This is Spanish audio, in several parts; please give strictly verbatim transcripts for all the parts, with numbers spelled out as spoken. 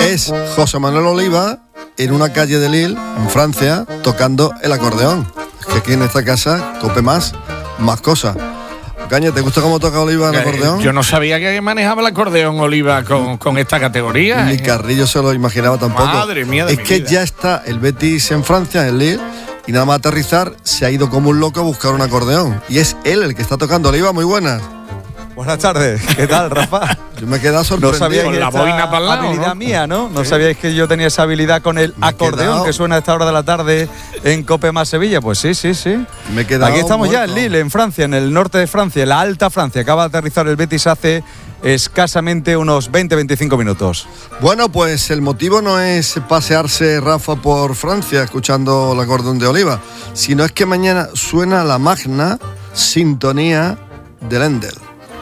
es José Manuel Oliva en una calle de Lille, en Francia, tocando el acordeón. Es que aquí en esta casa, Cope más, más cosas. Caña, ¿te gusta cómo toca Oliva el acordeón? Yo no sabía que manejaba el acordeón Oliva con, con esta categoría. Ni ¿eh? Carrillo se lo imaginaba tampoco. Madre mía de Es mi que vida. ya está el Betis en Francia, en Lille, y nada más aterrizar se ha ido como un loco a buscar un acordeón. Y es él el que está tocando. Oliva, muy buenas. Buenas tardes, ¿qué tal, Rafa? Yo me he quedado No sorprendido. sabíais Con que la esta boina para el lado, habilidad ¿no? mía, ¿no? No Sí. sabíais que yo tenía esa habilidad con el Me he acordeón quedado- que suena a esta hora de la tarde en Cope más Sevilla. Pues sí, sí, sí. Me he quedado Aquí estamos ya en muerto. Lille, en Francia, en el norte de Francia, en la Alta Francia. Acaba de aterrizar el Betis hace escasamente unos veinte a veinticinco minutos. Bueno, pues el motivo no es pasearse, Rafa, por Francia escuchando el acordeón de Oliva, sino es que mañana suena la magna sintonía de Händel.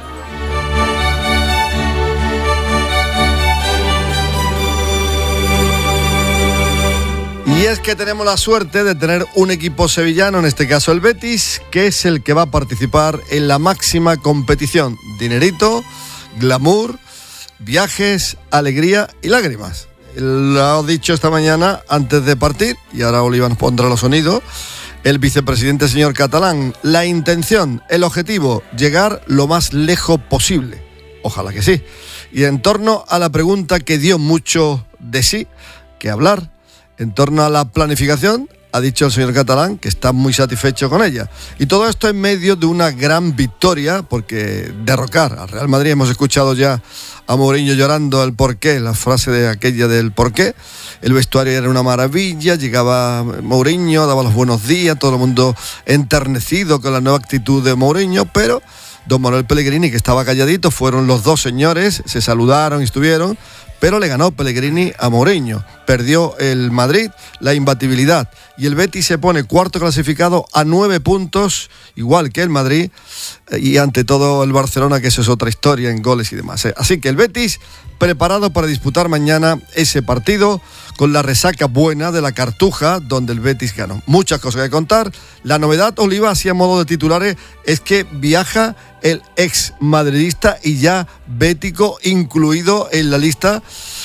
Y es que tenemos la suerte de tener un equipo sevillano, en este caso el Betis, que es el que va a participar en la máxima competición. Dinerito, glamour, viajes, alegría y lágrimas. Lo ha dicho esta mañana antes de partir, y ahora Oliva nos pondrá los sonidos, el vicepresidente señor Catalán. La intención, el objetivo, llegar lo más lejos posible. Ojalá que sí. Y en torno a la pregunta que dio mucho de sí que hablar, en torno a la planificación, ha dicho el señor Catalán que está muy satisfecho con ella. Y todo esto en medio de una gran victoria, porque derrocar al Real Madrid, hemos escuchado ya a Mourinho llorando el porqué, la frase de aquella del porqué. El vestuario era una maravilla, llegaba Mourinho, daba los buenos días, todo el mundo enternecido con la nueva actitud de Mourinho, pero don Manuel Pellegrini, que estaba calladito, fueron los dos señores, se saludaron y estuvieron, pero le ganó Pellegrini a Mourinho. Perdió el Madrid la imbatibilidad y el Betis se pone cuarto clasificado a nueve puntos, igual que el Madrid, y ante todo el Barcelona, que eso es otra historia en goles y demás. Así que el Betis preparado para disputar mañana ese partido con la resaca buena de la Cartuja, donde el Betis ganó. Muchas cosas que contar. La novedad, Oliva, así a modo de titulares, es que viaja el ex madridista y ya bético, incluido en la lista,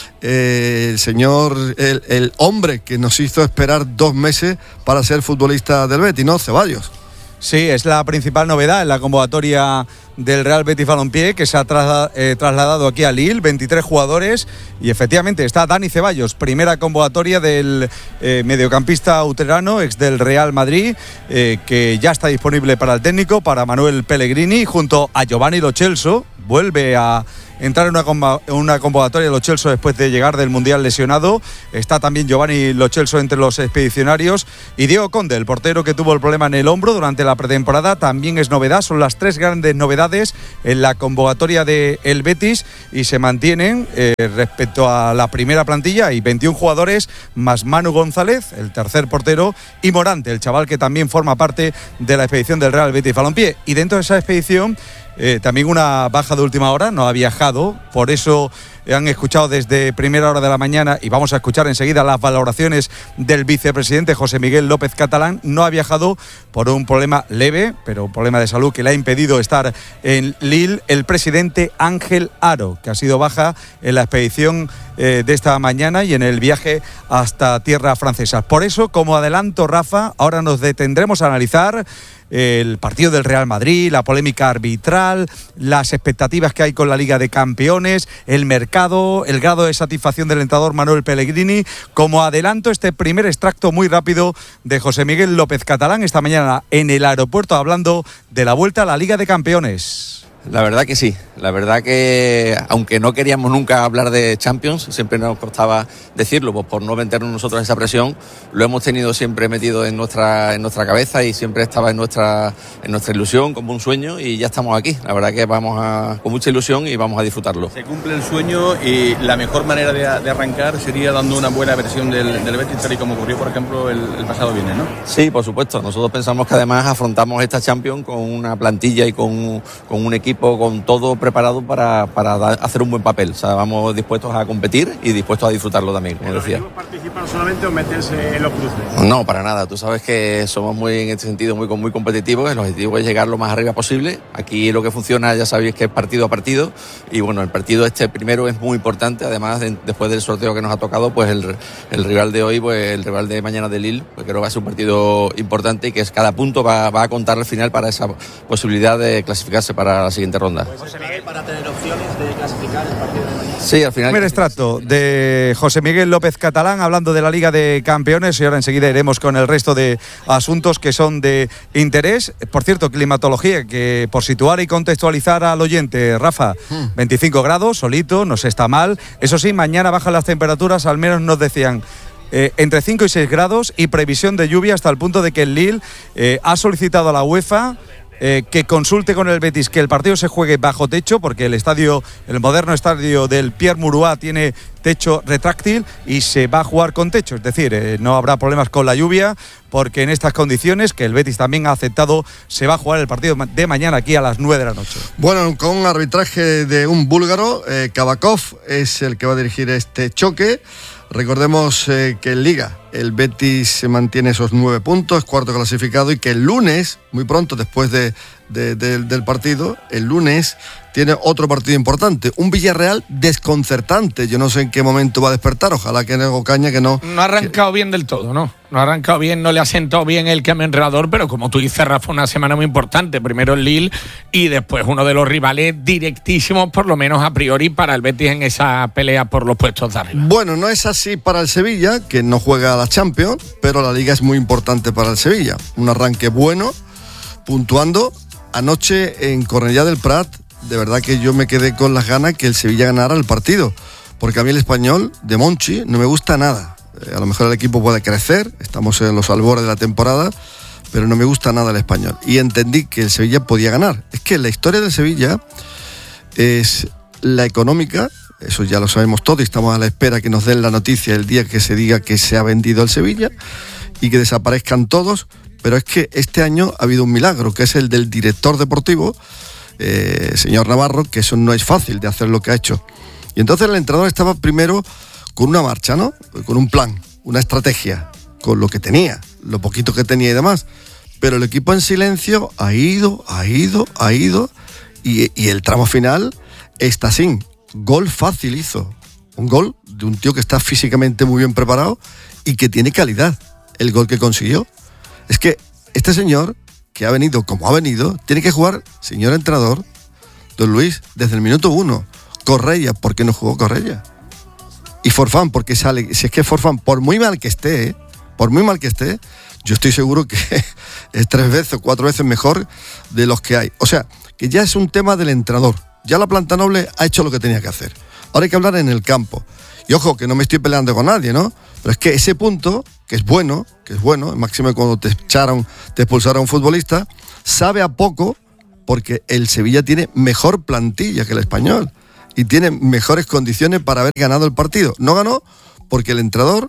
eh, el señor, el, el hombre que nos hizo esperar dos meses para ser futbolista del Betis, ¿no? Ceballos. Sí, es la principal novedad en la convocatoria del Real Betis Balompié, que se ha trasladado, eh, trasladado aquí a Lille, veintitrés jugadores, y efectivamente está Dani Ceballos, primera convocatoria del eh, mediocampista uterano, ex del Real Madrid, eh, que ya está disponible para el técnico, para Manuel Pellegrini, junto a Giovanni Lo Celso. Vuelve a entrar en una, conva- una convocatoria de Lo Celso después de llegar del Mundial lesionado. Está también Giovanni Lo Celso entre los expedicionarios, y Diego Conde, el portero que tuvo el problema en el hombro durante la pretemporada, también es novedad. Son las tres grandes novedades en la convocatoria de el Betis, y se mantienen eh, respecto a la primera plantilla. Hay veintiún jugadores más Manu González, el tercer portero, y Morante, el chaval que también forma parte de la expedición del Real Betis Balompié. Y dentro de esa expedición Eh, también una baja de última hora, no ha viajado, por eso han escuchado desde primera hora de la mañana, y vamos a escuchar enseguida las valoraciones del vicepresidente José Miguel López Catalán. No ha viajado por un problema leve, pero un problema de salud que le ha impedido estar en Lille, el presidente Ángel Aro, que ha sido baja en la expedición eh, de esta mañana y en el viaje hasta tierras francesas. Por eso, como adelanto, Rafa, ahora nos detendremos a analizar el partido del Real Madrid, la polémica arbitral, las expectativas que hay con la Liga de Campeones, el mercado, el grado de satisfacción del entrenador Manuel Pellegrini. Como adelanto, este primer extracto muy rápido de José Miguel López Catalán esta mañana en el aeropuerto, hablando de la vuelta a la Liga de Campeones. La verdad que sí, la verdad que aunque no queríamos nunca hablar de Champions, siempre nos costaba decirlo, pues por no meternos nosotros esa presión, lo hemos tenido siempre metido en nuestra en nuestra cabeza, y siempre estaba en nuestra en nuestra ilusión, como un sueño, y ya estamos aquí. La verdad que vamos a, con mucha ilusión, y vamos a disfrutarlo. Se cumple el sueño, y la mejor manera de, de arrancar sería dando una buena versión del, del Betis, tal y como ocurrió, por ejemplo, el, el pasado viernes, ¿no? Sí, por supuesto. Nosotros pensamos que además afrontamos esta Champions con una plantilla y con, con un equipo equipo con todo preparado para, para da, hacer un buen papel. O sea, vamos dispuestos a competir y dispuestos a disfrutarlo también, como decía. ¿El objetivo es participar solamente o meterse en los cruces? No, para nada. Tú sabes que somos muy, en este sentido, muy, muy competitivos. El objetivo es llegar lo más arriba posible. Aquí lo que funciona, ya sabéis, que es partido a partido. Y bueno, el partido este primero es muy importante. Además, de, después del sorteo que nos ha tocado, pues el, el rival de hoy, pues el rival de mañana de Lille, pues creo que va a ser un partido importante y que es, cada punto va, va a contar al final para esa posibilidad de clasificarse para la siguiente ronda. José Miguel, para tener opciones de clasificar el partido de mañana. Sí, al final. Primer extracto de José Miguel López Catalán hablando de la Liga de Campeones, y ahora enseguida iremos con el resto de asuntos que son de interés. Por cierto, climatología, que por situar y contextualizar al oyente, Rafa, veinticinco grados, solito, no se está mal. Eso sí, mañana bajan las temperaturas, al menos nos decían eh, entre cinco y seis grados, y previsión de lluvia hasta el punto de que el Lille eh, ha solicitado a la UEFA Eh, que consulte con el Betis que el partido se juegue bajo techo, porque el estadio, el moderno estadio del Pierre Mauroy tiene techo retráctil y se va a jugar con techo, es decir, eh, no habrá problemas con la lluvia, porque en estas condiciones, que el Betis también ha aceptado, se va a jugar el partido de mañana aquí a las nueve de la noche. Bueno, con un arbitraje de un búlgaro, eh, Kabakov es el que va a dirigir este choque. Recordemos eh, que en Liga el Betis se mantiene esos nueve puntos, cuarto clasificado, y que el lunes, muy pronto después de, de, de, del partido, el lunes tiene otro partido importante, un Villarreal desconcertante. Yo no sé en qué momento va a despertar, ojalá que no Caña que no. No ha arrancado bien del todo, ¿no? No ha arrancado bien, no le ha sentado bien el cambio entrenador, pero como tú dices, Rafa, una semana muy importante. Primero el Lille y después uno de los rivales directísimos, por lo menos a priori, para el Betis en esa pelea por los puestos de arriba. Bueno, no es así para el Sevilla, que no juega a la Champions, pero la Liga es muy importante para el Sevilla. Un arranque bueno, puntuando. Anoche en Cornellá del Prat, de verdad que yo me quedé con las ganas que el Sevilla ganara el partido, porque a mí el Español de Monchi no me gusta nada. Eh, a lo mejor el equipo puede crecer, estamos en los albores de la temporada, pero no me gusta nada el Español. Y entendí que el Sevilla podía ganar. Es que la historia del Sevilla es la económica, eso ya lo sabemos todos y estamos a la espera que nos den la noticia el día que se diga que se ha vendido el Sevilla y que desaparezcan todos, pero es que este año ha habido un milagro, que es el del director deportivo, Eh, señor Navarro, que eso no es fácil de hacer lo que ha hecho. Y entonces el entrenador estaba primero con una marcha, ¿no? Con un plan, una estrategia, con lo que tenía, lo poquito que tenía y demás. Pero el equipo en silencio ha ido, ha ido, ha ido, y, y el tramo final está sin. Gol fácil hizo. Un gol de un tío que está físicamente muy bien preparado y que tiene calidad. El gol que consiguió. Es que este señor, que ha venido como ha venido, tiene que jugar, señor entrenador, don Luis, desde el minuto uno. Correia, ¿por qué no jugó Correia? Y Forfán, porque sale, si es que Forfán, por muy mal que esté, ¿eh? por muy mal que esté, yo estoy seguro que es tres veces o cuatro veces mejor de los que hay. O sea, que ya es un tema del entrenador. Ya la planta noble ha hecho lo que tenía que hacer. Ahora hay que hablar en el campo. Y ojo, que no me estoy peleando con nadie, ¿no? Pero es que ese punto, que es bueno, que es bueno, máximo cuando te echaron, te expulsaron a un futbolista, sabe a poco porque el Sevilla tiene mejor plantilla que el Español y tiene mejores condiciones para haber ganado el partido. No ganó porque el entrenador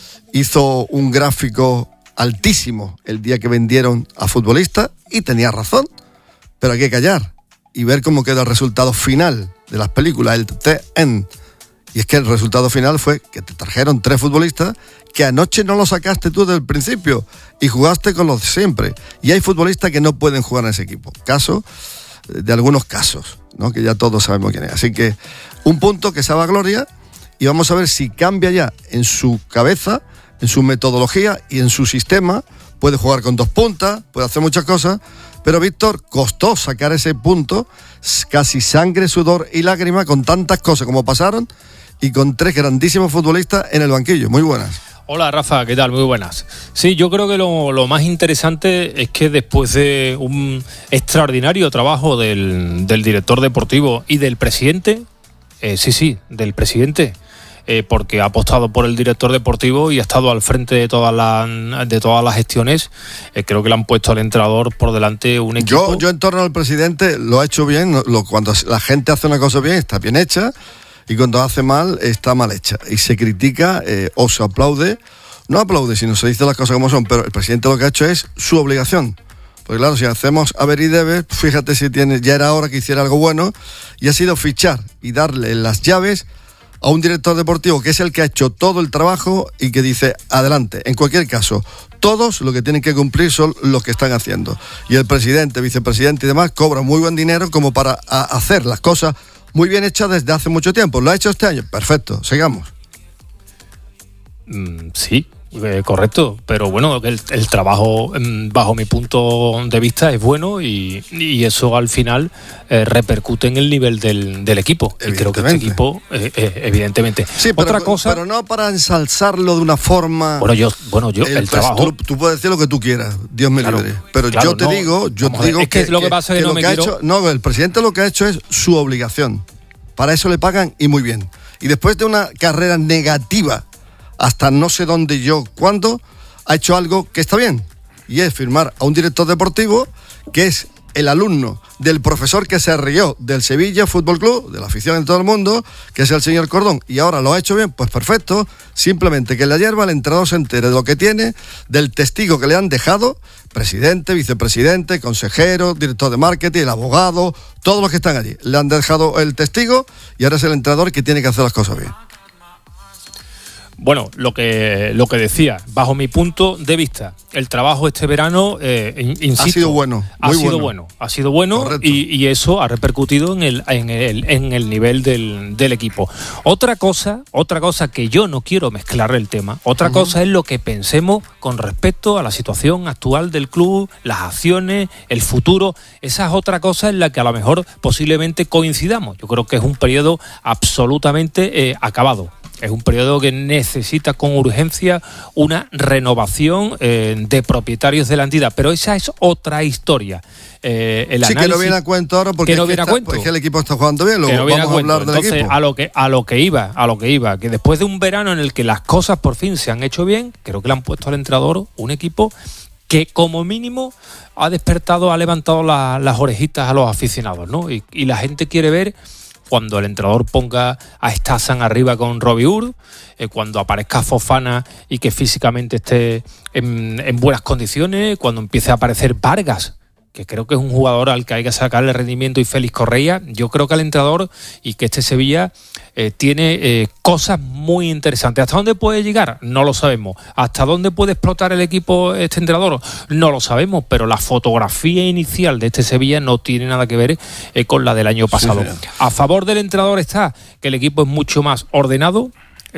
hizo un gráfico altísimo el día que vendieron a futbolistas y tenía razón, pero hay que callar y ver cómo queda el resultado final de las películas, el T-End. Y es que el resultado final fue que te trajeron tres futbolistas que anoche no los sacaste tú desde el principio y jugaste con los de siempre. Y hay futbolistas que no pueden jugar en ese equipo. Caso de algunos casos, ¿no? Que ya todos sabemos quién es. Así que un punto que sabe a gloria y vamos a ver si cambia ya en su cabeza, en su metodología y en su sistema. Puede jugar con dos puntas, puede hacer muchas cosas, pero Víctor, costó sacar ese punto, casi sangre, sudor y lágrima, con tantas cosas como pasaron y con tres grandísimos futbolistas en el banquillo. Muy buenas. Hola Rafa, ¿qué tal? Muy buenas. Sí, yo creo que lo, lo más interesante es que después de un extraordinario trabajo del, del director deportivo y del presidente, eh, sí, sí, del presidente, eh, porque ha apostado por el director deportivo y ha estado al frente de todas las de todas las gestiones, eh, creo que le han puesto al entrenador por delante un equipo. Yo, yo en torno al presidente lo ha hecho bien, lo, cuando la gente hace una cosa bien, está bien hecha. Y cuando hace mal, está mal hecha. Y se critica eh, o se aplaude. No aplaude, sino se dice las cosas como son. Pero el presidente lo que ha hecho es su obligación. Porque claro, si hacemos haber y debe, fíjate si tiene, ya era hora que hiciera algo bueno, y ha sido fichar y darle las llaves a un director deportivo que es el que ha hecho todo el trabajo y que dice, adelante. En cualquier caso, todos lo que tienen que cumplir son los que están haciendo. Y el presidente, vicepresidente y demás cobran muy buen dinero como para a, hacer las cosas muy bien hechas desde hace mucho tiempo. ¿Lo ha hecho este año? Perfecto, sigamos. Mm, sí. Eh, correcto, pero bueno, el, el trabajo bajo mi punto de vista es bueno y, y eso al final eh, repercute en el nivel del, del equipo y creo que este equipo eh, eh, evidentemente sí, pero, otra cosa, pero no para ensalzarlo de una forma. Bueno, yo, bueno, yo el, el trabajo. Tú, tú puedes decir lo que tú quieras, Dios me claro, libre, pero claro, yo te no, digo, yo te digo es que, que lo que pasa es que, que no me que quiero... ha hecho, no, el presidente lo que ha hecho es su obligación. Para eso le pagan y muy bien. Y después de una carrera negativa hasta no sé dónde yo, cuándo, ha hecho algo que está bien, y es firmar a un director deportivo que es el alumno del profesor que se rió del Sevilla Fútbol Club, de la afición de todo el mundo, que es el señor Cordón, y ahora lo ha hecho bien, pues perfecto, simplemente que en la hierba el entrenador se entere de lo que tiene, del testigo que le han dejado, presidente, vicepresidente, consejero, director de marketing, el abogado, todos los que están allí, le han dejado el testigo y ahora es el entrenador que tiene que hacer las cosas bien. Bueno, lo que lo que decía, bajo mi punto de vista, el trabajo este verano, eh, insisto, ha sido bueno, muy ha sido bueno. bueno, ha sido bueno y, y eso ha repercutido en el en el en el nivel del, del equipo. Otra cosa, otra cosa que yo no quiero mezclar el tema, otra uh-huh. cosa es lo que pensemos con respecto a la situación actual del club, las acciones, el futuro. Esa es otra cosa en la que a lo mejor posiblemente coincidamos. Yo creo que es un periodo absolutamente eh, acabado. Es un periodo que necesita con urgencia una renovación eh, de propietarios de la entidad, pero esa es otra historia. Eh, el sí, que no viene a cuento ahora porque, no es, que viene está, a cuento. Pues es que el equipo está jugando bien, luego no vamos a, a hablar del Entonces, equipo. A lo, que, a lo que iba, a lo que iba, que después de un verano en el que las cosas por fin se han hecho bien, creo que le han puesto al entrenador un equipo que como mínimo ha despertado, ha levantado la, las orejitas a los aficionados, ¿no? Y, y la gente quiere ver cuando el entrenador ponga a Stazan arriba con Robbie Ur, eh, cuando aparezca Fofana y que físicamente esté en, en buenas condiciones, cuando empiece a aparecer Vargas, que creo que es un jugador al que hay que sacarle rendimiento, y Félix Correa. Yo creo que el entrenador y que este Sevilla eh, tiene eh, cosas muy interesantes. ¿Hasta dónde puede llegar? No lo sabemos. ¿Hasta dónde puede explotar el equipo este entrenador? No lo sabemos, pero la fotografía inicial de este Sevilla no tiene nada que ver eh, con la del año pasado. Sí, sí. A favor del entrenador está que el equipo es mucho más ordenado,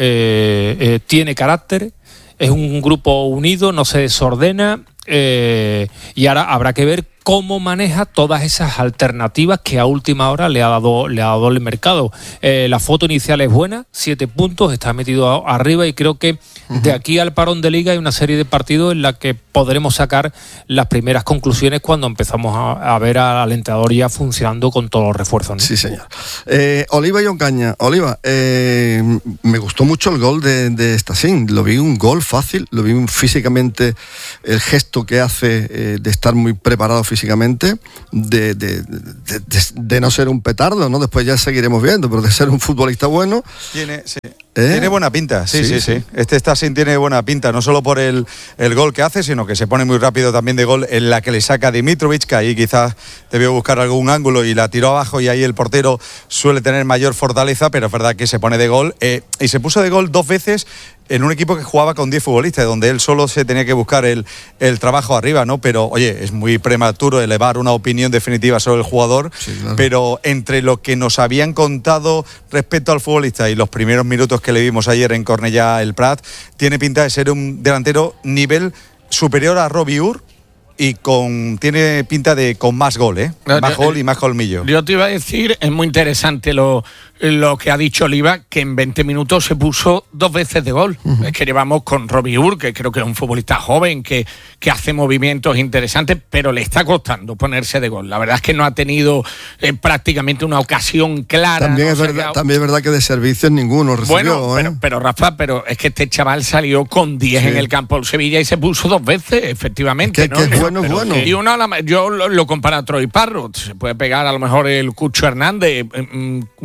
eh, eh, tiene carácter, es un grupo unido, no se desordena, eh, y ahora habrá que ver cómo maneja todas esas alternativas que a última hora le ha dado, le ha dado el mercado. Eh, la foto inicial es buena, siete puntos, está metido a, arriba, y creo que uh-huh. de aquí al parón de liga hay una serie de partidos en la que podremos sacar las primeras conclusiones cuando empezamos a, a ver al entrenador ya funcionando con todos los refuerzos, ¿no? Sí, señor. Eh, Oliva y Oncaña. Oliva, eh, me gustó mucho el gol de, de Stazin. Lo vi un gol fácil, lo vi un, físicamente el gesto que hace eh, de estar muy preparado físicamente, de, de, de, de, de no ser un petardo, ¿no? Después ya seguiremos viendo, pero de ser un futbolista bueno. Tiene, sí. ¿Eh? Tiene buena pinta, sí, sí, sí. sí. sí. Este Stazin tiene buena pinta, no solo por el, el gol que hace, sino que se pone muy rápido también de gol en la que le saca Dimitrovic, que ahí quizás debió buscar algún ángulo y la tiró abajo, y ahí el portero suele tener mayor fortaleza, pero es verdad que se pone de gol. Eh, y se puso de gol dos veces en un equipo que jugaba con diez futbolistas, donde él solo se tenía que buscar el, el trabajo arriba, ¿no? Pero, oye, es muy prematuro elevar una opinión definitiva sobre el jugador, sí, claro. Pero entre lo que nos habían contado respecto al futbolista y los primeros minutos que le vimos ayer en Cornellá el Prat, tiene pinta de ser un delantero nivel superior a Robbie Ur, y con tiene pinta de con más gol, ¿eh? No, más yo, gol y más colmillo. Yo te iba a decir, es muy interesante lo, lo que ha dicho Oliva, que en veinte minutos se puso dos veces de gol. Uh-huh. Es que llevamos con Robbie Ur, que creo que es un futbolista joven, que, que hace movimientos interesantes, pero le está costando ponerse de gol. La verdad es que no ha tenido eh, prácticamente una ocasión clara. También, no es verdad, también es verdad que de servicios ninguno recibió. Bueno, ¿eh? pero, pero Rafa, pero es que este chaval salió con diez sí. en el campo del Sevilla y se puso dos veces, efectivamente. Es que, ¿no? que es bueno, es bueno. Y uno, yo lo, lo comparo a Troy Parrott. Se puede pegar a lo mejor el Cucho Hernández. Mm, mm,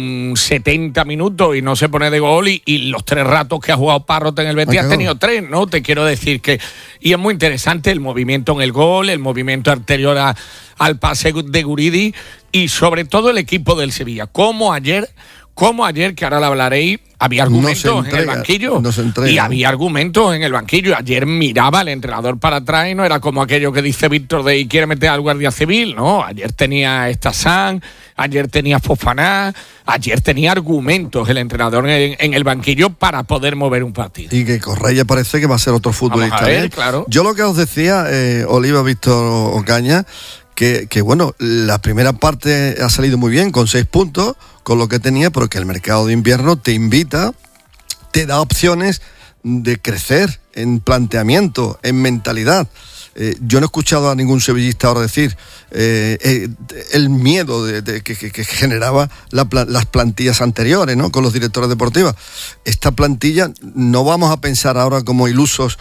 setenta minutos y no se pone de gol, y, y los tres ratos que ha jugado Parrot en el Betis ha tenido tres, ¿no? Te quiero decir que... Y es muy interesante el movimiento en el gol, el movimiento anterior a, al pase de Guridi, y sobre todo el equipo del Sevilla. Como ayer... Como ayer, que ahora lo hablaréis, había argumentos no entrega, en el banquillo. No se entrega. Y había argumentos en el banquillo. Ayer miraba al entrenador para atrás y no era como aquello que dice Víctor de y quiere meter al Guardia Civil. No, ayer tenía Estazán, ayer tenía Fofana, ayer tenía argumentos el entrenador en, en el banquillo para poder mover un partido. Y que Correia parece que va a ser otro futbolista. Vamos a ver, ¿eh? claro. Yo lo que os decía, eh, Oliva, Víctor Ocaña, que, que bueno, la primera parte ha salido muy bien, con seis puntos, con lo que tenía, pero que el mercado de invierno te invita, te da opciones de crecer en planteamiento, en mentalidad. Eh, yo no he escuchado a ningún sevillista ahora decir eh, eh, el miedo de, de, que, que, que generaba la, las plantillas anteriores, ¿no? Con los directores deportivos. Esta plantilla no vamos a pensar ahora como ilusos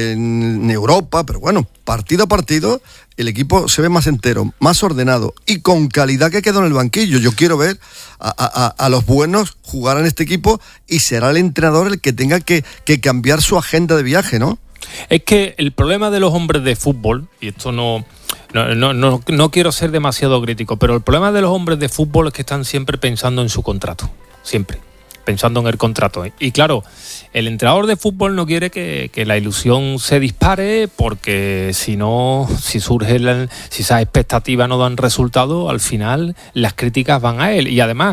en Europa, pero bueno, partido a partido el equipo se ve más entero, más ordenado y con calidad que quedó en el banquillo. Yo quiero ver a, a, a los buenos jugar en este equipo y será el entrenador el que tenga que, que cambiar su agenda de viaje, ¿no? Es que el problema de los hombres de fútbol, y esto no, no, no, no, no quiero ser demasiado crítico, pero el problema de los hombres de fútbol es que están siempre pensando en su contrato, siempre, pensando en el contrato. Y claro, el entrenador de fútbol no quiere que, que la ilusión se dispare, porque si no, si surge, la, si esas expectativas no dan resultado, al final las críticas van a él. Y además,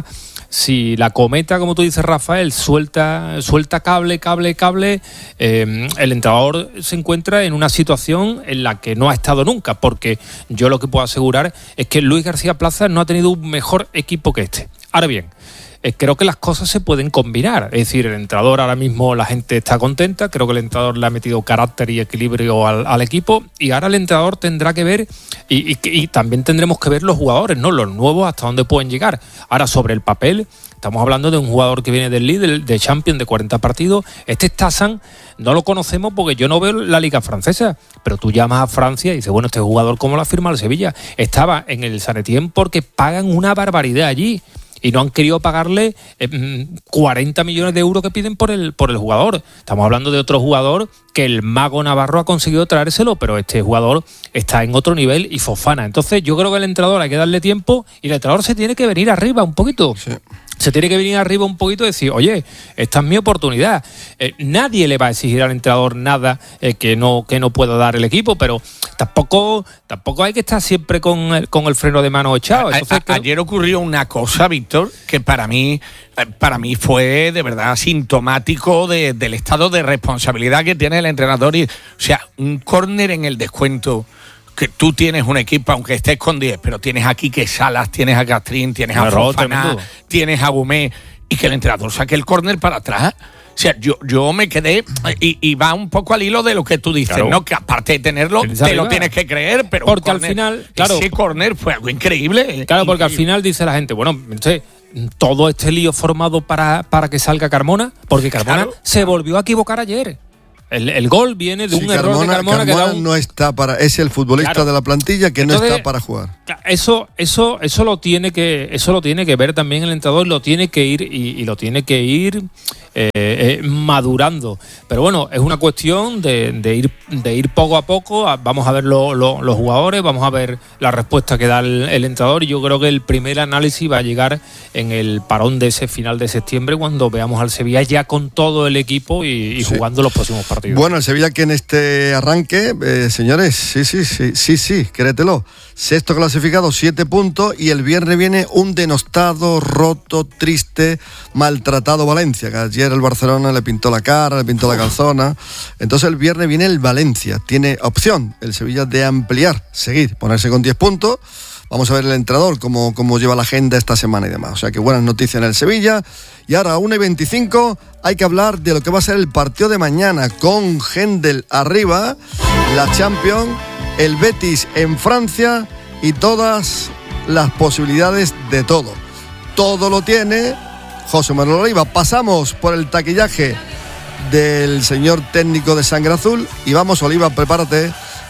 si la cometa, como tú dices, Rafael, suelta, suelta cable, cable, cable, eh, el entrenador se encuentra en una situación en la que no ha estado nunca, porque yo lo que puedo asegurar es que Luis García Plaza no ha tenido un mejor equipo que este. Ahora bien, eh, creo que las cosas se pueden combinar, es decir, el entrenador ahora mismo la gente está contenta, creo que el entrenador le ha metido carácter y equilibrio al, al equipo, y ahora el entrenador tendrá que ver, y, y, y también tendremos que ver los jugadores, ¿no? Los nuevos, hasta dónde pueden llegar. Ahora, sobre el papel, estamos hablando de un jugador que viene del líder, de Champions, de cuarenta partidos. Este Stazan no lo conocemos porque yo no veo la Liga Francesa, pero tú llamas a Francia y dices, bueno, este jugador, ¿cómo lo ha firmado el Sevilla? Estaba en el Saint Etienne porque pagan una barbaridad allí y no han querido pagarle eh, cuarenta millones de euros que piden por el, por el jugador. Estamos hablando de otro jugador que el mago Navarro ha conseguido traérselo, pero este jugador está en otro nivel, y Fofana. Entonces yo creo que el entrenador hay que darle tiempo y el entrenador se tiene que venir arriba un poquito. Sí. Se tiene que venir arriba un poquito y decir, oye, esta es mi oportunidad. Eh, nadie le va a exigir al entrenador nada eh, que no que no pueda dar el equipo, pero tampoco tampoco hay que estar siempre con el, con el freno de mano echado. A, Entonces, a, creo... Ayer ocurrió una cosa, Víctor, que para mí para mí fue de verdad sintomático de, del estado de responsabilidad que tiene el entrenador. Y, o sea, un córner en el descuento, que tú tienes un equipo, aunque estés con diez, pero tienes a Quique Salas, tienes a Castrín, tienes a Fofana, tienes a Gumé, y que el entrenador saque el córner para atrás. O sea, yo, yo me quedé, y, y va un poco al hilo de lo que tú dices, claro, ¿no? Que aparte de tenerlo, te lo tienes que creer, pero porque corner, al final, claro, ese córner fue algo increíble. Claro, porque increíble. Al final dice la gente, bueno, entonces, todo este lío formado para, para que salga Carmona, porque Carmona claro, se claro. volvió a equivocar ayer. El, el gol viene de sí, un Carmona, error de Carmona, Carmona que da un... no está para, es el futbolista claro. de la plantilla que Entonces, no está para jugar. Eso, eso, eso lo tiene que, eso lo tiene que ver también el entrenador, lo tiene que ir y, y lo tiene que ir eh, eh, madurando. Pero bueno, es una cuestión de, de ir, de ir poco a poco. Vamos a ver lo, lo, los jugadores, vamos a ver la respuesta que da el, el entrenador, y yo creo que el primer análisis va a llegar en el parón de ese final de septiembre, cuando veamos al Sevilla ya con todo el equipo y, y sí. jugando los próximos partidos. Bueno, el Sevilla que en este arranque, eh, señores, sí, sí, sí, sí, sí, créetelo. Sexto clasificado, siete puntos, y el viernes viene un denostado, roto, triste, maltratado Valencia, que ayer el Barcelona le pintó la cara, le pintó la calzona. Entonces el viernes viene el Valencia. Tiene opción el Sevilla de ampliar, seguir, ponerse con diez puntos. Vamos a ver el entrenador cómo, cómo lleva la agenda esta semana y demás. O sea que buenas noticias en el Sevilla. Y ahora a una y veinticinco hay que hablar de lo que va a ser el partido de mañana, con Hendel arriba, la Champions, el Betis en Francia y todas las posibilidades de todo. Todo lo tiene José Manuel Oliva. Pasamos por el taquillaje del señor técnico de Sangre Azul y vamos, Oliva, prepárate,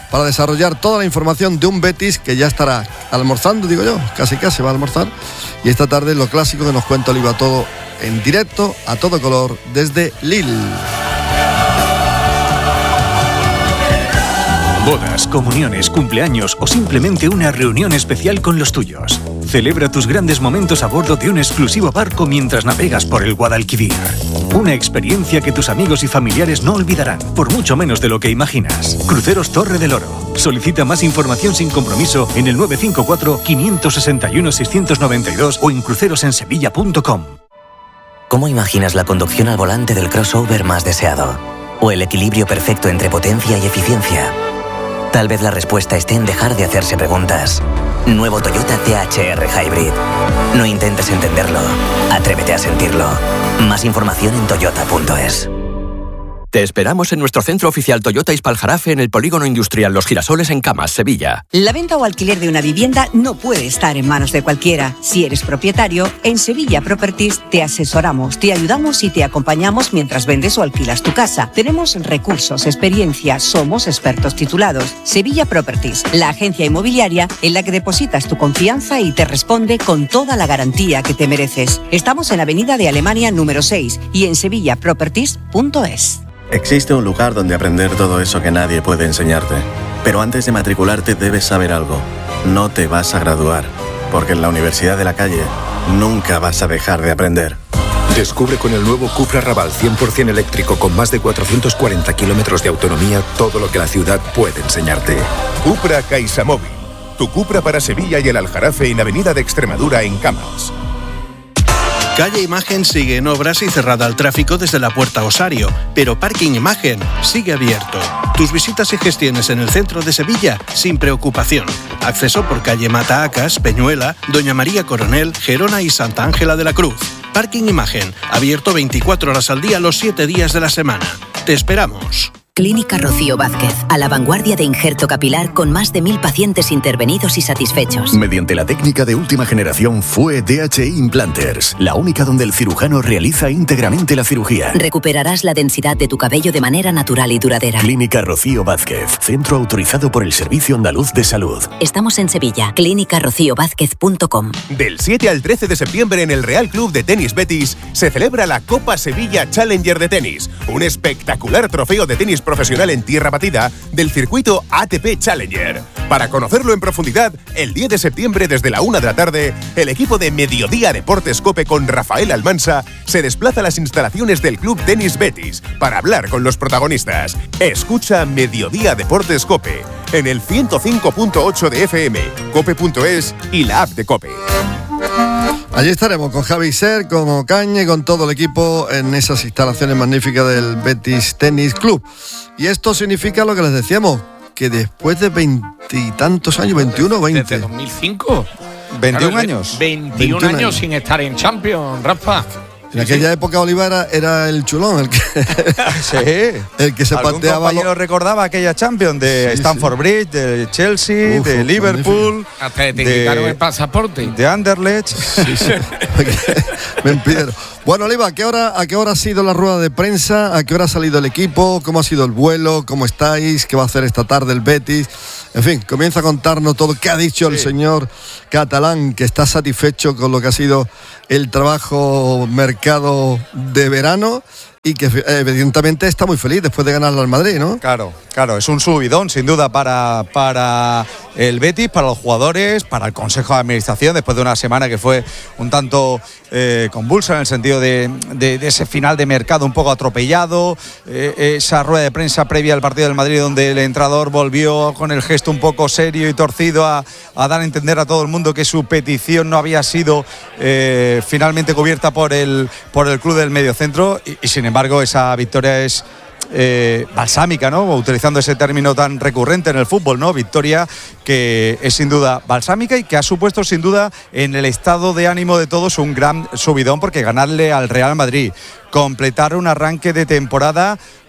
para desarrollar toda la información de un Betis que ya estará almorzando, digo yo, casi casi va a almorzar. Y esta tarde lo clásico que nos cuenta Oliva, todo en directo, a todo color, desde Lille. Bodas, comuniones, cumpleaños o simplemente una reunión especial con los tuyos. Celebra tus grandes momentos a bordo de un exclusivo barco mientras navegas por el Guadalquivir. Una experiencia que tus amigos y familiares no olvidarán, por mucho menos de lo que imaginas. Cruceros Torre del Oro. Solicita más información sin compromiso en el nueve cinco cuatro, cinco seis uno, seis nueve dos o en crucerosensevilla punto com. ¿Cómo imaginas la conducción al volante del crossover más deseado? ¿O el equilibrio perfecto entre potencia y eficiencia? Tal vez la respuesta esté en dejar de hacerse preguntas. Nuevo Toyota T H R Hybrid. No intentes entenderlo, atrévete a sentirlo. Más información en toyota punto es. Te esperamos en nuestro centro oficial Toyota Ispaljarafe en el Polígono Industrial Los Girasoles en Camas, Sevilla. La venta o alquiler de una vivienda no puede estar en manos de cualquiera. Si eres propietario, en Sevilla Properties te asesoramos, te ayudamos y te acompañamos mientras vendes o alquilas tu casa. Tenemos recursos, experiencia, somos expertos titulados. Sevilla Properties, la agencia inmobiliaria en la que depositas tu confianza y te responde con toda la garantía que te mereces. Estamos en Avenida de Alemania número seis y en sevilla properties punto es. Existe un lugar donde aprender todo eso que nadie puede enseñarte. Pero antes de matricularte debes saber algo. No te vas a graduar, porque en la Universidad de la Calle nunca vas a dejar de aprender. Descubre con el nuevo Cupra Raval cien por ciento eléctrico con más de cuatrocientos cuarenta kilómetros de autonomía todo lo que la ciudad puede enseñarte. Cupra CaixaMóvil. Tu Cupra para Sevilla y el Aljarafe en Avenida de Extremadura en Camas. Calle Imagen sigue en obras y cerrada al tráfico desde la Puerta Osario, pero Parking Imagen sigue abierto. Tus visitas y gestiones en el centro de Sevilla sin preocupación. Acceso por calle Mataacas, Peñuela, Doña María Coronel, Gerona y Santa Ángela de la Cruz. Parking Imagen, abierto veinticuatro horas al día los siete días de la semana. Te esperamos. Clínica Rocío Vázquez, a la vanguardia de injerto capilar con más de mil pacientes intervenidos y satisfechos. Mediante la técnica de última generación F U E D H I Implanters, la única donde el cirujano realiza íntegramente la cirugía. Recuperarás la densidad de tu cabello de manera natural y duradera. Clínica Rocío Vázquez, centro autorizado por el Servicio Andaluz de Salud. Estamos en Sevilla, clínica rocío vázquez punto com. Del siete al trece de septiembre en el Real Club de Tenis Betis se celebra la Copa Sevilla Challenger de Tenis, un espectacular trofeo de tenis profesional en tierra batida del circuito A T P Challenger. Para conocerlo en profundidad, el diez de septiembre desde la una de la tarde, el equipo de Mediodía Deportes COPE con Rafael Almansa se desplaza a las instalaciones del Club Tenis Betis para hablar con los protagonistas. Escucha Mediodía Deportes COPE en el ciento cinco punto ocho de F M, cope punto es y la app de COPE. Allí estaremos con Javi Ser, con Ocaña, con todo el equipo en esas instalaciones magníficas del Betis Tenis Club. Y esto significa lo que les decíamos, que después de veintitantos años, veintiuno o veinte. Desde dos mil cinco. veintiún claro, años. veintiún, veintiún años, años sin estar en Champions, Rafa. En aquella época Oliva era, era el chulón, el que, sí. el que se ¿Algún pateaba. compañero lo... recordaba aquella Champions de sí, Stamford sí. Bridge, de Chelsea, Uf, de Liverpool, hasta te quitaron el pasaporte, de Anderlecht. Sí, sí. Me impidieron. Bueno, Oliva, ¿a qué hora, a qué hora ha sido la rueda de prensa? ¿A qué hora ha salido el equipo? ¿Cómo ha sido el vuelo? ¿Cómo estáis? ¿Qué va a hacer esta tarde el Betis? En fin, comienza a contarnos todo. ¿Qué ha dicho sí. el señor catalán, que está satisfecho con lo que ha sido el trabajo mercado de verano y que evidentemente está muy feliz después de ganarle al Madrid, ¿no? Claro, claro, es un subidón sin duda para, para el Betis, para los jugadores, para el Consejo de Administración, después de una semana que fue un tanto eh, convulsa en el sentido de, de, de ese final de mercado un poco atropellado, eh, esa rueda de prensa previa al partido del Madrid donde el entrenador volvió con el gesto un poco serio y torcido a, a dar a entender a todo el mundo que su petición no había sido eh, finalmente cubierta por el, por el club del mediocentro y, y sin embargo Sin embargo, esa victoria es eh, balsámica, ¿no? Utilizando ese término tan recurrente en el fútbol, ¿no? Victoria que es sin duda balsámica y que ha supuesto sin duda en el estado de ánimo de todos un gran subidón, porque ganarle al Real Madrid, completar un arranque de temporada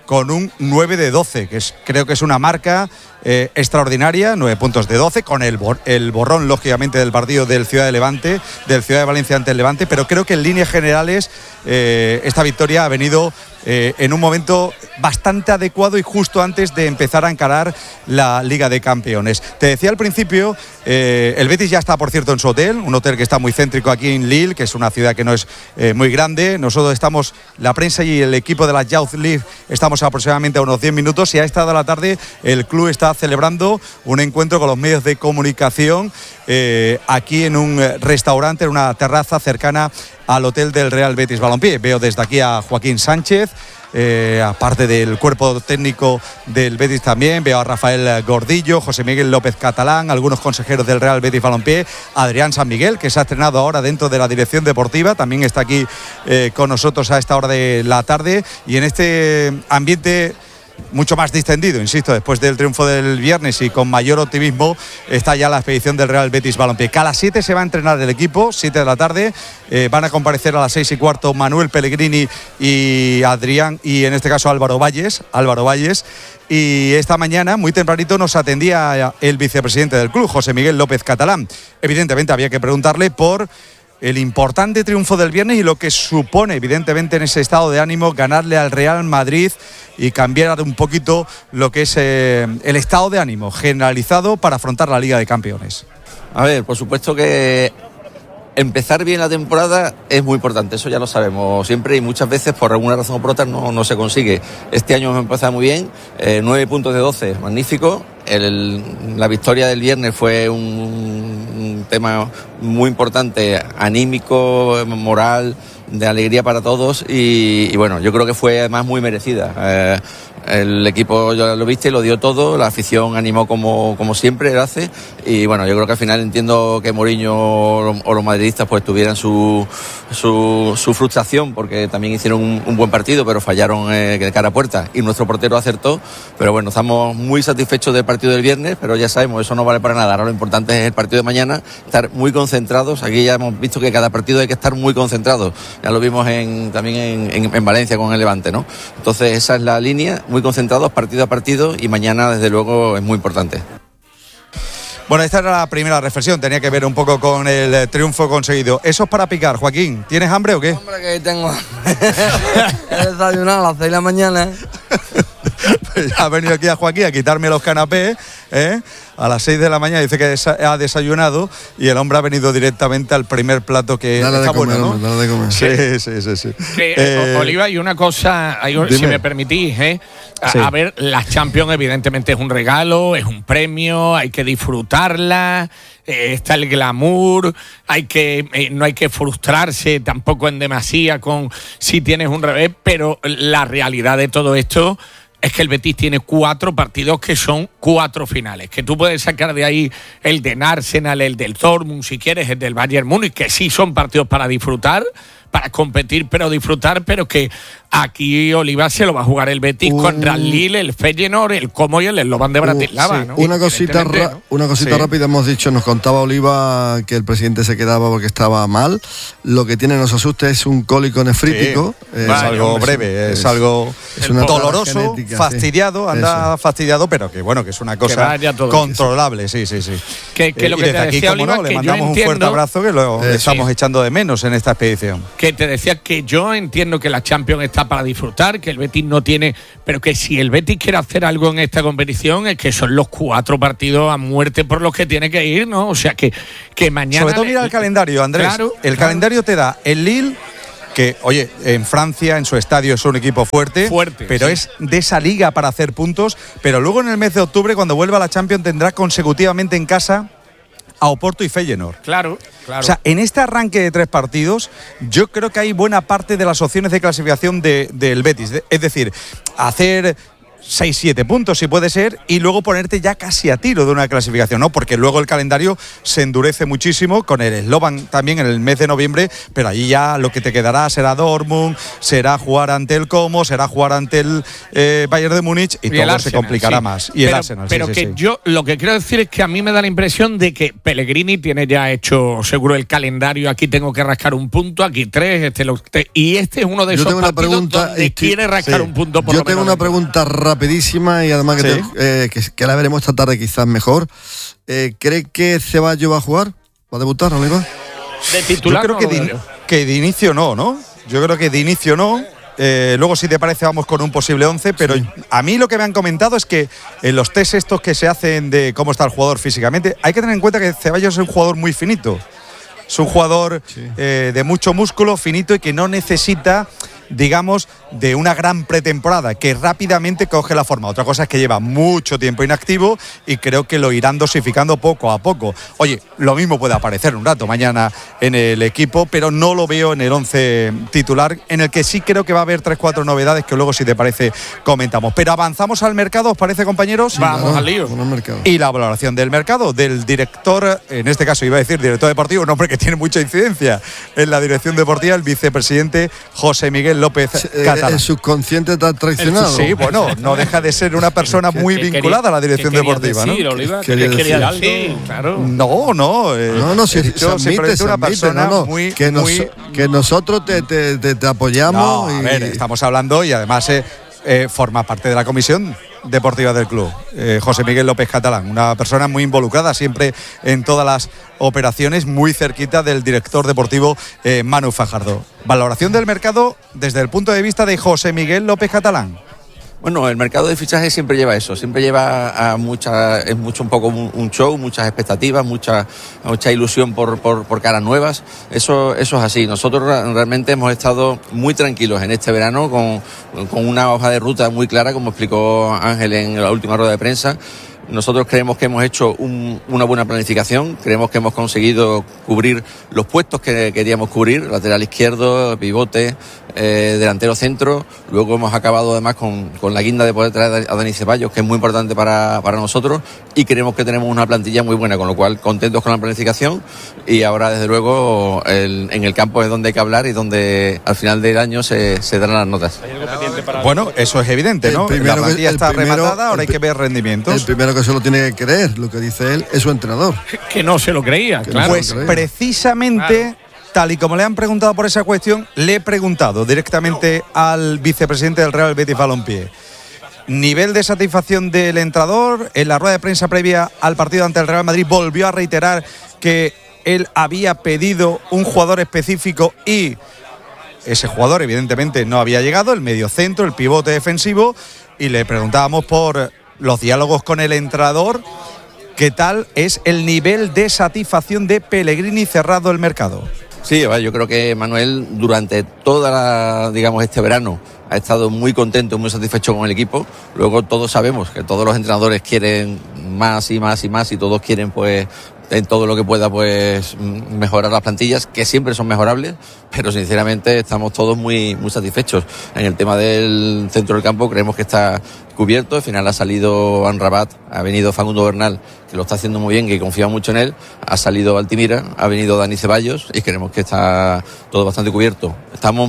con un nueve de doce, que es, creo que es una marca eh, extraordinaria, nueve puntos de doce, con el, bor- el borrón, lógicamente, del partido del Ciudad de Levante, del Ciudad de Valencia ante el Levante, pero creo que en líneas generales eh, esta victoria ha venido eh, en un momento bastante adecuado y justo antes de empezar a encarar la Liga de Campeones. Te decía al principio, eh, el Betis ya está, por cierto, en su hotel, un hotel que está muy céntrico aquí en Lille, que es una ciudad que no es eh, muy grande. Nosotros estamos, la prensa y el equipo de la Youth League, estamos aproximadamente a unos diez minutos y a esta hora de la tarde el club está celebrando un encuentro con los medios de comunicación eh, aquí en un restaurante, en una terraza cercana al hotel del Real Betis Balompié. Veo desde aquí a Joaquín Sánchez, Eh, aparte del cuerpo técnico del Betis también, veo a Rafael Gordillo, José Miguel López Catalán, algunos consejeros del Real Betis Balompié, Adrián San Miguel, que se ha estrenado ahora dentro de la dirección deportiva, también está aquí eh, con nosotros a esta hora de la tarde, y en este ambiente mucho más distendido, insisto, después del triunfo del viernes y con mayor optimismo, está ya la expedición del Real Betis Balompié, que a las siete se va a entrenar el equipo, siete de la tarde, eh, van a comparecer a las seis y cuarto Manuel Pellegrini y Adrián, y en este caso Álvaro Valles, Álvaro Valles, y esta mañana, muy tempranito, nos atendía el vicepresidente del club, José Miguel López Catalán. Evidentemente había que preguntarle por el importante triunfo del viernes y lo que supone, evidentemente, en ese estado de ánimo ganarle al Real Madrid y cambiar un poquito lo que es eh, el estado de ánimo generalizado para afrontar la Liga de Campeones. A ver, por supuesto que empezar bien la temporada es muy importante, eso ya lo sabemos siempre y muchas veces por alguna razón o por otra no, no se consigue. Este año hemos empezado muy bien, eh, nueve puntos de doce, magnífico. El, la victoria del viernes fue un, un tema muy importante, anímico, moral, de alegría para todos y, y bueno, yo creo que fue además muy merecida. Eh, el equipo, ya lo viste, lo dio todo, la afición animó como, como siempre lo hace y bueno, yo creo que al final entiendo que Mourinho o los madridistas pues tuvieran su, su, su frustración porque también hicieron un, un buen partido pero fallaron eh, de cara a puerta y nuestro portero acertó, pero bueno, estamos muy satisfechos del partido del viernes, pero ya sabemos, eso no vale para nada, ahora lo importante es el partido de mañana, estar muy concentrados, aquí ya hemos visto que cada partido hay que estar muy concentrados, ya lo vimos en, también en, en, en Valencia con el Levante, ¿no? Entonces esa es la línea, muy concentrados partido a partido y mañana desde luego es muy importante. Bueno, esta era la primera reflexión, tenía que ver un poco con el triunfo conseguido. Eso es para picar, Joaquín. ¿Tienes hambre o qué? Hombre, que tengo. He desayunado a las seis de la mañana. Pues ha venido aquí a Joaquín a quitarme los canapés, ¿eh? A las seis de la mañana dice que ha desayunado y el hombre ha venido directamente al primer plato que dale está de comer, bueno, ¿no? hombre, dale de comer. Sí, sí, sí, sí. Que, Eh, Oliva, hay una cosa, hay un- si dime. me permitís, ¿eh? A, Sí. a ver, las Champions evidentemente es un regalo, es un premio, hay que disfrutarla, eh, está el glamour, hay que eh, no hay que frustrarse tampoco en demasía con si tienes un revés, pero la realidad de todo esto es que el Betis tiene cuatro partidos que son cuatro finales, que tú puedes sacar de ahí el del Arsenal, el del Dortmund, si quieres, el del Bayern Múnich, que sí son partidos para disfrutar, para competir, pero disfrutar, pero que aquí Oliva se lo va a jugar el Betis Un- contra el Lille, el Feyenoord, el Como y el Eslovan de Bratislava, Sí, ¿no? Una cosita, Evidentemente, ra- ¿no? una cosita Sí. rápida hemos dicho, nos contaba Oliva que el presidente se quedaba porque estaba mal. Lo que tiene nos asusta es un cólico nefrítico. Sí, Eh, es algo hombre, breve, es, algo es una doloroso, genética, sí. fastidiado, anda fastidiado, pero que bueno, que es una cosa vaya todo controlable, sí, sí, sí. Que- que Eh, lo y que te desde aquí, decía, como Oliva, no, le que yo mandamos un fuerte entiendo- abrazo que lo Eh, estamos sí. echando de menos en esta expedición. Que te decía que yo entiendo que la Champions está para disfrutar, que el Betis no tiene, pero que si el Betis quiere hacer algo en esta competición es que son los cuatro partidos a muerte por los que tiene que ir, ¿no? O sea que, que mañana... Sobre todo le- mira el calendario, Andrés. Claro, el claro. calendario te da el Lille, que, oye, en Francia, en su estadio es un equipo fuerte, Fuerte, pero sí. es de esa liga para hacer puntos. Pero luego en el mes de octubre, cuando vuelva a la Champions, tendrá consecutivamente en casa a Oporto y Feyenoord. Claro, claro. O sea, en este arranque de tres partidos, yo creo que hay buena parte de las opciones de clasificación de- del Betis. De- es decir, hacer seis siete puntos si puede ser, y luego ponerte ya casi a tiro de una clasificación, ¿no? Porque luego el calendario se endurece muchísimo con el Slovan también en el mes de noviembre, pero allí ya lo que te quedará será Dortmund, será jugar ante el Como, será jugar ante el eh, Bayern de Múnich y, y todo Arsenal, se complicará sí. más. Y pero, el Arsenal, pero sí, que sí, sí. yo lo que quiero decir es que a mí me da la impresión de que Pellegrini tiene ya hecho seguro el calendario, aquí tengo que rascar un punto, aquí tres, este, lo, este y este es uno de yo esos partidos pregunta, donde estoy, quiere rascar sí. un punto por Yo lo tengo menos. una pregunta rapidísima y además que, ¿Sí? te, eh, que, que la veremos esta tarde quizás mejor. Eh, ¿Cree que Ceballos va a jugar? ¿Va a debutar, Oliva? De titular Yo creo no que, lo de, veo. que de inicio no, ¿no? Yo creo que de inicio no. Eh, luego, si te parece, vamos con un posible once, pero sí. A mí lo que me han comentado es que en los test estos que se hacen de cómo está el jugador físicamente, hay que tener en cuenta que Ceballos es un jugador muy finito. Es un jugador sí. eh, de mucho músculo, finito y que no necesita, digamos, de una gran pretemporada, que rápidamente coge la forma. Otra cosa es que lleva mucho tiempo inactivo y creo que lo irán dosificando poco a poco. Oye, lo mismo puede aparecer un rato mañana en el equipo, pero no lo veo en el once titular, en el que sí creo que va a haber tres cuatro novedades que luego, si te parece, comentamos. Pero avanzamos al mercado, ¿os parece, compañeros? Vamos claro, al lío. Y la valoración del mercado del director, en este caso iba a decir director deportivo, un hombre que tiene mucha incidencia en la dirección deportiva, el vicepresidente José Miguel López Catalán. El subconsciente está traicionado. Sí, bueno, no deja de ser una persona muy vinculada a la dirección deportiva, decir, ¿no? Oliva? ¿Qué ¿Quería decir? algo? Sí, claro. No, no. Eh, No, no, si, dicho, se admite, simplemente se una admite, persona no, no, muy, que, nos, muy que nosotros te, te, te, te apoyamos. No, a y, ver, estamos hablando y además eh, eh, forma parte de la comisión deportiva del club, eh, José Miguel López Catalán, una persona muy involucrada siempre en todas las operaciones, muy cerquita del director deportivo eh, Manu Fajardo. Valoración del mercado desde el punto de vista de José Miguel López Catalán. Bueno, el mercado de fichajes siempre lleva eso, siempre lleva a mucha, es mucho un poco un show, muchas expectativas, mucha, mucha ilusión por, por, por caras nuevas. Eso, eso es así. Nosotros realmente hemos estado muy tranquilos en este verano con, con una hoja de ruta muy clara, como explicó Ángel en la última rueda de prensa. Nosotros creemos que hemos hecho un, una buena planificación, creemos que hemos conseguido cubrir los puestos que queríamos cubrir, lateral izquierdo, pivote, eh, delantero centro. Luego hemos acabado además con, con la guinda de poder traer a Dani Ceballos, que es muy importante para, para nosotros, y creemos que tenemos una plantilla muy buena, con lo cual contentos con la planificación. Y ahora, desde luego, el, en el campo es donde hay que hablar y donde al final del año se, se darán las notas. Bueno, eso es evidente, ¿no? La plantilla está rematada, ahora hay que ver rendimientos. El primero que se lo tiene que creer, lo que dice él, es su entrenador. Que no se lo creía, Que claro. no Pues se lo creía. precisamente, claro, tal y como le han preguntado por esa cuestión, le he preguntado directamente al vicepresidente del Real Betis Balompié. Nivel de satisfacción del entrenador. En la rueda de prensa previa al partido ante el Real Madrid volvió a reiterar que él había pedido un jugador específico y ese jugador evidentemente no había llegado, el mediocentro, el pivote defensivo, y le preguntábamos por los diálogos con el entrenador. ¿Qué tal es el nivel de satisfacción de Pellegrini cerrado el mercado? Sí, yo creo que Manuel durante toda la, digamos, este verano ha estado muy contento, muy satisfecho con el equipo. Luego todos sabemos que todos los entrenadores quieren más y más y más y todos quieren, pues, en todo lo que pueda, pues, mejorar las plantillas, que siempre son mejorables, pero sinceramente estamos todos muy, muy satisfechos. En el tema del centro del campo creemos que está cubierto. Al final ha salido Amrabat, ha venido Facundo Bernal, que lo está haciendo muy bien, que confía mucho en él, ha salido Altimira, ha venido Dani Ceballos y creemos que está todo bastante cubierto. Estamos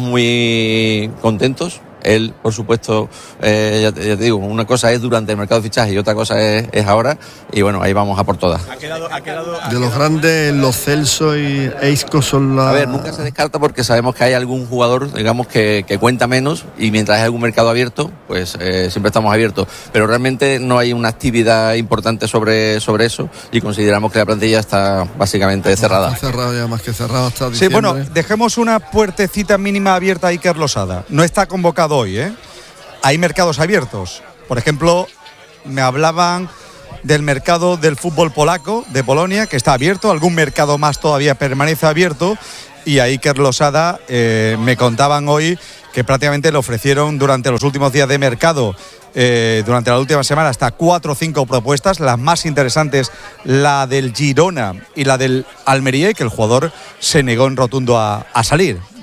muy contentos. Él, por supuesto, eh, ya, te, ya te digo, una cosa es durante el mercado de fichaje y otra cosa es, es ahora, y bueno, ahí vamos a por todas. Ha quedado, ha quedado, ha De los grandes, los Celso y Isco son la... A ver, nunca se descarta porque sabemos que hay algún jugador, digamos, que, que cuenta menos, y mientras hay algún mercado abierto, pues eh, siempre estamos abiertos. Pero realmente no hay una actividad importante sobre, sobre eso, y consideramos que la plantilla está básicamente cerrada. Está cerrado ya, más que cerrado hasta Sí, diciembre. bueno, dejemos una puertecita mínima abierta a Iker Losada. No está convocado hoy, ¿eh? Hay mercados abiertos. Por ejemplo, me hablaban del mercado del fútbol polaco, de Polonia, que está abierto. Algún mercado más todavía permanece abierto. Y a Iker Losada eh, me contaban hoy que prácticamente le ofrecieron durante los últimos días de mercado, eh, durante la última semana, hasta cuatro o cinco propuestas. Las más interesantes, la del Girona y la del Almería, y que el jugador se negó en rotundo a, a salir.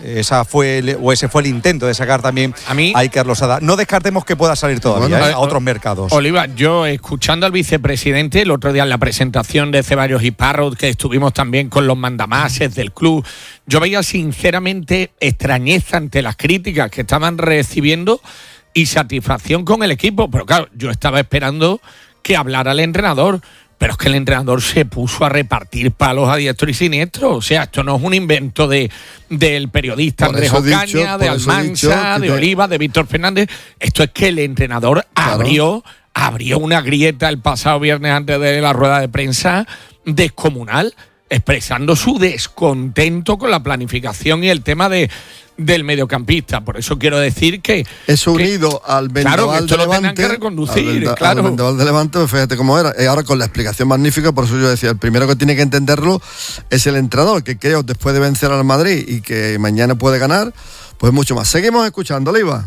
Esa fue el, o ese fue el intento de sacar también a, mí, a Iker Losada. No descartemos que pueda salir todavía bueno, ¿eh? a otros mercados. Oliva, yo escuchando al vicepresidente el otro día en la presentación de Ceballos y Parrot, que estuvimos también con los mandamases del club, yo veía sinceramente extrañeza ante las críticas que estaban recibiendo y satisfacción con el equipo. Pero claro, yo estaba esperando que hablara el entrenador. Pero es que el entrenador se puso a repartir palos a diestro y siniestro. O sea, esto no es un invento de del periodista Andrés Ocaña, dicho, de Almansa, de te... Oliva, de Víctor Fernández. Esto es que el entrenador claro. abrió, abrió una grieta el pasado viernes antes de la rueda de prensa descomunal, expresando su descontento con la planificación y el tema de del mediocampista. Por eso quiero decir que eso unido que, al vendaval claro, que esto de lo Levante, que reconducir, al, venda, claro. al vendaval de Levante, pues fíjate cómo era. Y ahora con la explicación magnífica, por eso yo decía, el primero que tiene que entenderlo es el entrenador, que creo después de vencer al Madrid y que mañana puede ganar, pues mucho más. Seguimos escuchando, Leiva.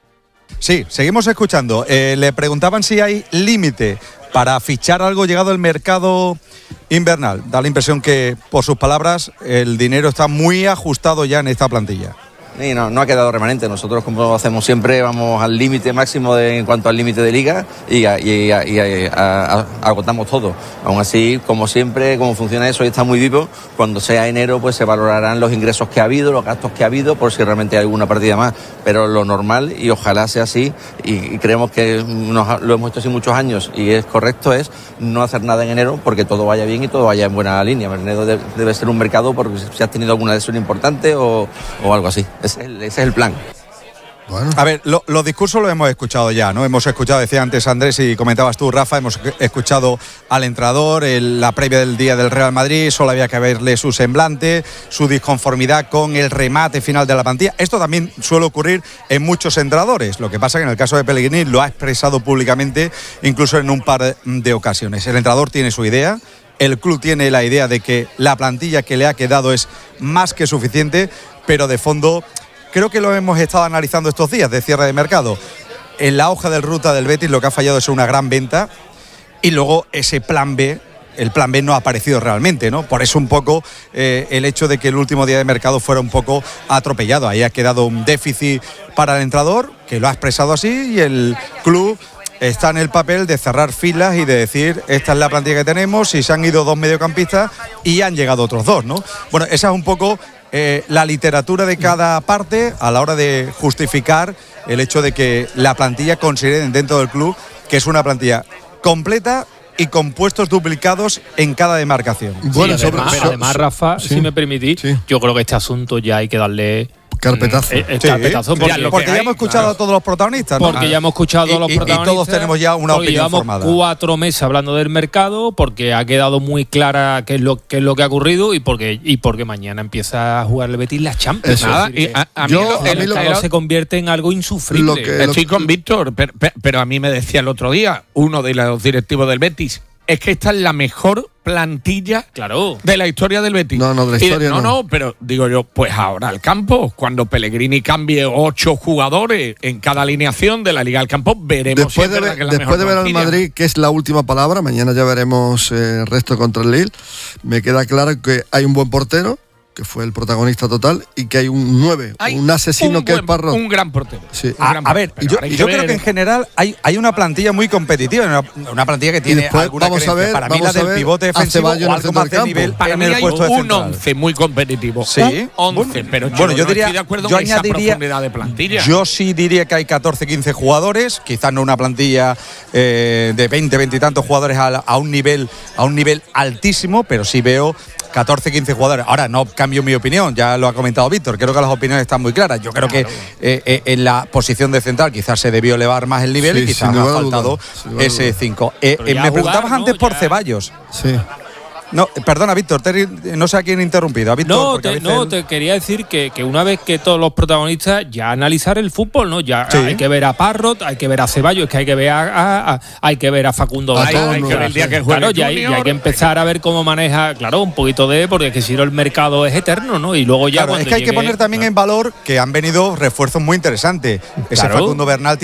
Sí, seguimos escuchando. Eh, le preguntaban si hay límite para fichar algo llegado el mercado invernal. Da la impresión que, por sus palabras, el dinero está muy ajustado ya en esta plantilla. Y no, no ha quedado remanente. Nosotros, como hacemos siempre, vamos al límite máximo de, en cuanto al límite de liga y, a, y, a, y a, a, a, agotamos todo. Aún así, como siempre, como funciona eso y está muy vivo, cuando sea enero pues se valorarán los ingresos que ha habido, los gastos que ha habido, por si realmente hay alguna partida más. Pero lo normal, y ojalá sea así, y, y creemos que nos, lo hemos hecho así muchos años y es correcto, es no hacer nada en enero porque todo vaya bien y todo vaya en buena línea. Enero debe, debe ser un mercado porque si has tenido alguna lesión importante o, o algo así. Ese es el, ese es el plan. Bueno. A ver, lo, los discursos los hemos escuchado ya, ¿no? Hemos escuchado, decía antes Andrés y comentabas tú, Rafa, hemos escuchado al entrenador, el, la previa del día del Real Madrid, solo había que verle su semblante, su disconformidad con el remate final de la plantilla. Esto también suele ocurrir en muchos entrenadores, lo que pasa que en el caso de Pellegrini lo ha expresado públicamente incluso en un par de ocasiones. El entrenador tiene su idea, el club tiene la idea de que la plantilla que le ha quedado es más que suficiente, pero de fondo creo que lo hemos estado analizando estos días de cierre de mercado. En la hoja de ruta del Betis lo que ha fallado es una gran venta y luego ese plan B, el plan B no ha aparecido realmente, ¿no? Por eso un poco eh, el hecho de que el último día de mercado fuera un poco atropellado. Ahí ha quedado un déficit para el entrenador, que lo ha expresado así, y el club está en el papel de cerrar filas y de decir, esta es la plantilla que tenemos, y se han ido dos mediocampistas y han llegado otros dos, ¿no? Bueno, esa es un poco eh, la literatura de cada parte a la hora de justificar el hecho de que la plantilla consideren dentro del club que es una plantilla completa y con puestos duplicados en cada demarcación. Bueno, sí, además, sobre, además, Rafa, sí, si me permitís, sí. yo creo que este asunto ya hay que darle carpetazo. Eh, eh, sí, carpetazo porque, ya, porque ya hemos escuchado claro. a todos los protagonistas, ¿no? Porque ya hemos escuchado y, a los y, protagonistas. Y todos tenemos ya una opinión llevamos formada. Cuatro meses hablando del mercado, porque ha quedado muy clara qué es lo, qué es lo que ha ocurrido y porque, y porque mañana empieza a jugar el Betis las Champions. Nada, y a, a mí yo, lo, el mercado lo, se convierte en algo insufrible. Lo que, Estoy lo, con Víctor, pero, pero a mí me decía el otro día uno de los directivos del Betis, es que esta es la mejor plantilla claro. de la historia del Betis. No, no, de la historia y, no, no. No, pero digo yo, pues ahora al campo, cuando Pellegrini cambie ocho jugadores en cada alineación de la Liga al campo, veremos después si de, es que es la después mejor de ver plantilla. al Madrid, que es la última palabra, mañana ya veremos eh, el resto contra el Lille, me queda claro que hay un buen portero, que fue el protagonista total, y que hay un nueve, hay un asesino un que buen, es Parrot. Un gran portero. Sí. A, gran a ver, yo, yo creo ver. que en general hay, hay una plantilla muy competitiva, una, una plantilla que tiene después, alguna vamos a ver, Para mí la del pivote defensivo o algo más de nivel para en mí el hay puesto de un central. once muy competitivo. Sí. Un once, bueno, pero yo, bueno, yo no diría, estoy de acuerdo yo con esa añadiría, profundidad de plantilla. Yo sí diría que hay catorce, quince jugadores, quizás no una plantilla eh, de veinte, veinte y tantos jugadores a, a un nivel a un nivel altísimo, pero sí veo catorce, quince jugadores. Ahora no cambio mi opinión, ya lo ha comentado Víctor, creo que las opiniones están muy claras. Yo creo claro. que eh, eh, en la posición de central quizás se debió elevar más el nivel sí, y quizás me ha faltado ese cinco. Eh, eh, me jugar, preguntabas ¿no? antes por ya. Ceballos. Sí. No, perdona, Víctor, te, no sé a quién he interrumpido. A Víctor, no, te, no el... te quería decir que, que una vez que todos los protagonistas ya analizar el fútbol, ¿no? Ya sí. hay que ver a Parrot, hay que ver a Ceballos, es que hay que ver a, a, a hay que ver a Facundo Batón, hay, hay que ver el día que juegue claro, ya hay, ya hay que empezar a ver cómo maneja, claro, un poquito de, porque es que si no el mercado es eterno, ¿no? Y luego ya claro, cuando es que hay llegue, que poner también claro. en valor que han venido refuerzos muy interesantes. Ese claro. Facundo Bernal